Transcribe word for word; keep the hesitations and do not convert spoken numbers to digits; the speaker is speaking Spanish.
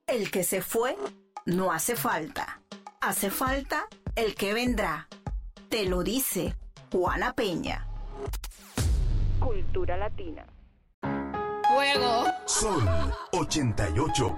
El que se fue no hace falta. Hace falta el que vendrá. Te lo dice Juana Peña. Cultura latina. Fuego. Sol ochenta y ocho